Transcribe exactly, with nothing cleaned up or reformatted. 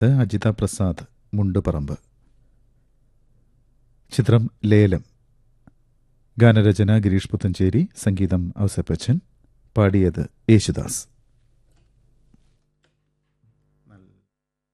അജിത പ്രസാദ് മുണ്ടുപറമ്പ്. ചിത്രം ലേലം. ഗാനരചന ഗിരീഷ് പുത്തഞ്ചേരി, സംഗീതം ഔസേപ്പച്ചൻ, പാടിയത് യേശുദാസ്.